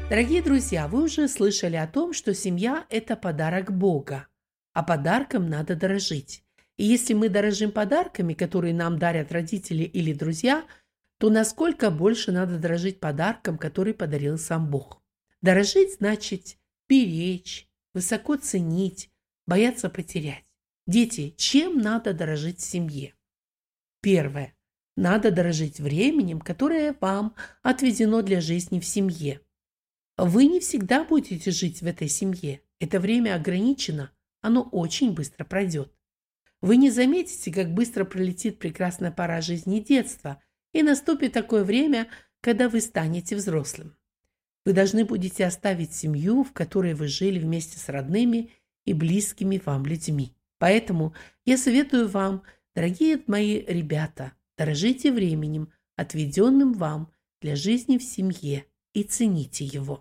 Дорогие друзья, вы уже слышали о том, что семья – это подарок Бога, а подарком надо дорожить. И если мы дорожим подарками, которые нам дарят родители или друзья, то насколько больше надо дорожить подарком, который подарил сам Бог. Дорожить значит беречь, высоко ценить, бояться потерять. Дети, чем надо дорожить в семье? Первое. Надо дорожить временем, которое вам отведено для жизни в семье. Вы не всегда будете жить в этой семье. Это время ограничено, оно очень быстро пройдет. Вы не заметите, как быстро пролетит прекрасная пора жизни детства, и наступит такое время, когда вы станете взрослым. Вы должны будете оставить семью, в которой вы жили вместе с родными и близкими вам людьми. Поэтому я советую вам, дорогие мои ребята, дорожите временем, отведенным вам для жизни в семье, и цените его.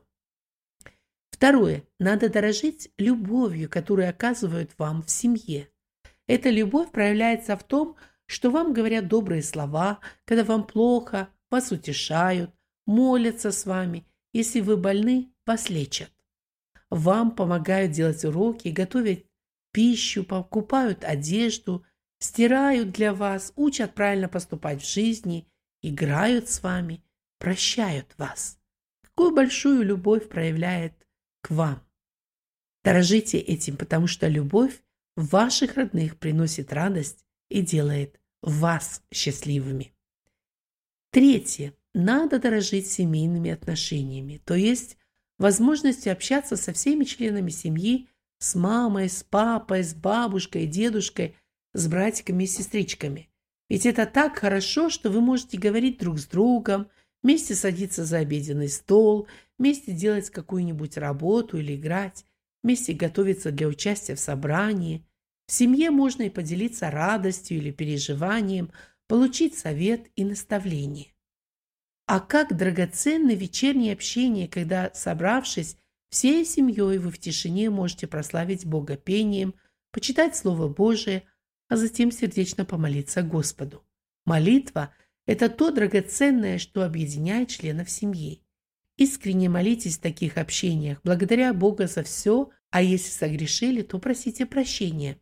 Второе. Надо дорожить любовью, которую оказывают вам в семье. Эта любовь проявляется в том, что вам говорят добрые слова, когда вам плохо, вас утешают, молятся с вами. Если вы больны, вас лечат. Вам помогают делать уроки, готовят пищу, покупают одежду, стирают для вас, учат правильно поступать в жизни, играют с вами, прощают вас. Какую большую любовь проявляет к вам. Дорожите этим, потому что любовь ваших родных приносит радость и делает вас счастливыми. Третье. Надо дорожить семейными отношениями, то есть возможностью общаться со всеми членами семьи, с мамой, с папой, с бабушкой, дедушкой, с братиками и сестричками. Ведь это так хорошо, что вы можете говорить друг с другом, вместе садиться за обеденный стол, вместе делать какую-нибудь работу или играть, вместе готовиться для участия в собрании. В семье можно и поделиться радостью или переживанием, получить совет и наставление. А как драгоценно вечернее общение, когда, собравшись всей семьей, вы в тишине можете прославить Бога пением, почитать Слово Божие, а затем сердечно помолиться Господу. Молитва – это то драгоценное, что объединяет членов семьи. Искренне молитесь в таких общениях, благодаря Бога за все, а если согрешили, то просите прощения.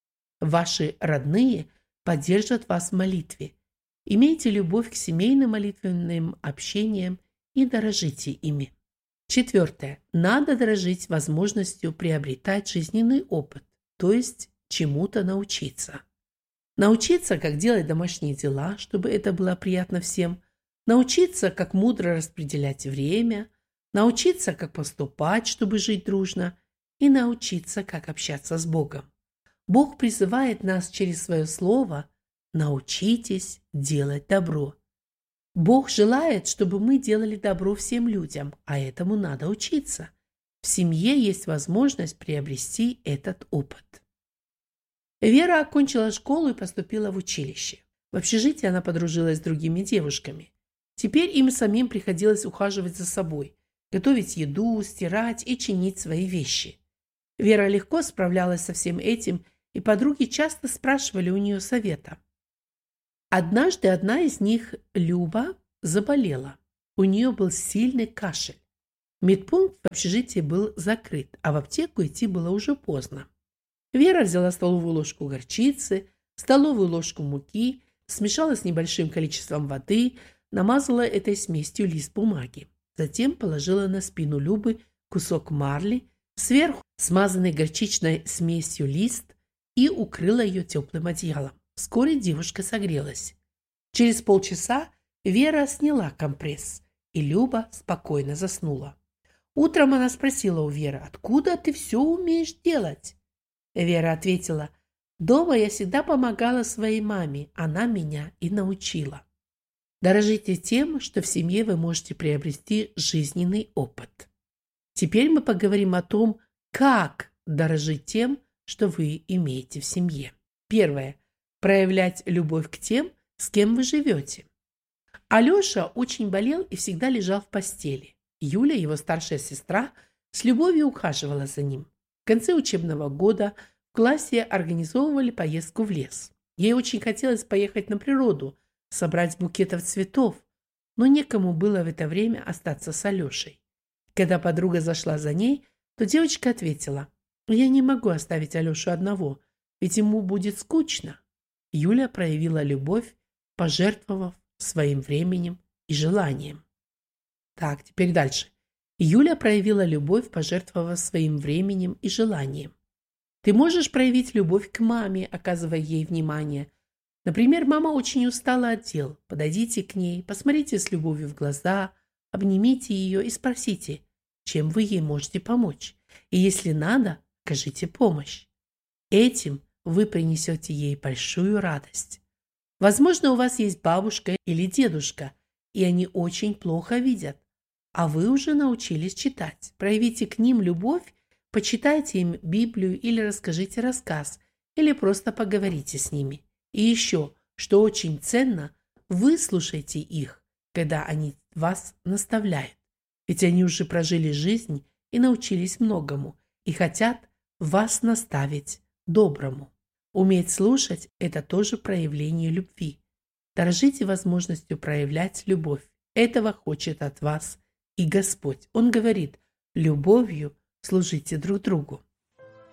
Ваши родные поддержат вас в молитве. Имейте любовь к семейным молитвенным общениям и дорожите ими. Четвертое. Надо дорожить возможностью приобретать жизненный опыт, то есть чему-то научиться. Научиться, как делать домашние дела, чтобы это было приятно всем. Научиться, как мудро распределять время. Научиться, как поступать, чтобы жить дружно. И научиться, как общаться с Богом. Бог призывает нас через свое слово: научитесь делать добро. Бог желает, чтобы мы делали добро всем людям, а этому надо учиться. В семье есть возможность приобрести этот опыт. Вера окончила школу и поступила в училище. В общежитии она подружилась с другими девушками. Теперь им самим приходилось ухаживать за собой, готовить еду, стирать и чинить свои вещи. Вера легко справлялась со всем этим, и подруги часто спрашивали у нее совета. Однажды одна из них, Люба, заболела. У нее был сильный кашель. Медпункт в общежитии был закрыт, а в аптеку идти было уже поздно. Вера взяла столовую ложку горчицы, столовую ложку муки, смешала с небольшим количеством воды, намазала этой смесью лист бумаги. Затем положила на спину Любы кусок марли, сверху смазанный горчичной смесью лист и укрыла ее теплым одеялом. Вскоре девушка согрелась. Через полчаса Вера сняла компресс, и Люба спокойно заснула. Утром она спросила у Веры: «Откуда ты все умеешь делать?» Вера ответила: «Дома я всегда помогала своей маме, она меня и научила». Дорожите тем, что в семье вы можете приобрести жизненный опыт. Теперь мы поговорим о том, как дорожить тем, что вы имеете в семье. Первое. Проявлять любовь к тем, с кем вы живете. Алеша очень болел и всегда лежал в постели. Юля, его старшая сестра, с любовью ухаживала за ним. В конце учебного года в классе организовывали поездку в лес. Ей очень хотелось поехать на природу, собрать букетов цветов, но некому было в это время остаться с Алешей. Когда подруга зашла за ней, то девочка ответила: «Я не могу оставить Алешу одного, ведь ему будет скучно». Юля проявила любовь, пожертвовав своим временем и желанием. Так, теперь дальше. Юля проявила любовь, пожертвовав своим временем и желанием. Ты можешь проявить любовь к маме, оказывая ей внимание. Например, мама очень устала от дел. Подойдите к ней, посмотрите с любовью в глаза, обнимите ее и спросите, чем вы ей можете помочь. И если надо, окажите помощь. Этим вы принесете ей большую радость. Возможно, у вас есть бабушка или дедушка, и они очень плохо видят, а вы уже научились читать. Проявите к ним любовь, почитайте им Библию или расскажите рассказ, или просто поговорите с ними. И еще, что очень ценно, выслушайте их, когда они вас наставляют. Ведь они уже прожили жизнь и научились многому, и хотят вас наставить доброму. Уметь слушать – это тоже проявление любви. Дорожите возможностью проявлять любовь. Этого хочет от вас и Господь. Он говорит: любовью служите друг другу.